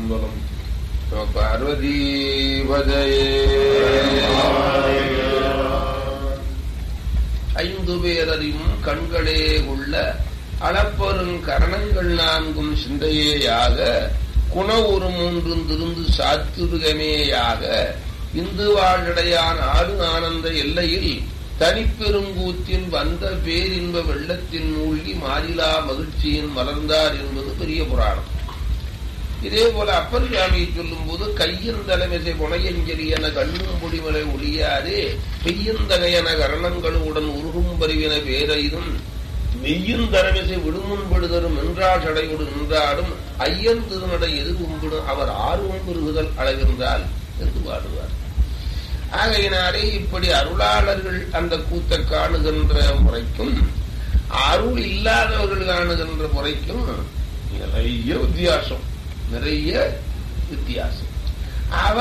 திருச்சிற்றம்பலம். பார்வதீபதையே. ஐந்து பேரறிவும் கண்களே உள்ள அளப்பெரும் கரணங்கள் நான்கும் சிந்தையேயாக குணவுரு மூன்றும் திருந்து சாத்துருகமேயாக இந்து வாழ்டையான் ஆடு ஆனந்த எல்லையில் தனிப்பெருங்கூத்தின் வந்த பேரின்ப வெள்ளத்தின் மூழ்கி மாறிலா மகிழ்ச்சியின் மலர்ந்தார் என்பது பெரிய புராணம். இதே போல அப்பர் சுவாமியை சொல்லும் போது கையின் தலைமைசை புனையஞ்செறி என கண்ணும் பொடிமலை ஒளியாதே பெய்யந்தகையன கரணங்களுடன் உருகும் பருவின பேரைதும் மெய்யும் தலைமைசை விடுமுன்படுதரும் என்றால் சடையோடு நின்றாடும் ஐயன் திருநடை எது கும்பிடும் அவர் ஆர்வம் பெருகுதல் அளவிருந்தால் என்று பாடுவார். ஆகையினாலே இப்படி அருளாளர்கள் அந்த கூத்தை காணுகின்ற முறைக்கும் அருள் இல்லாதவர்கள் காணுகின்ற முறைக்கும் நிறைய வித்தியாசம்.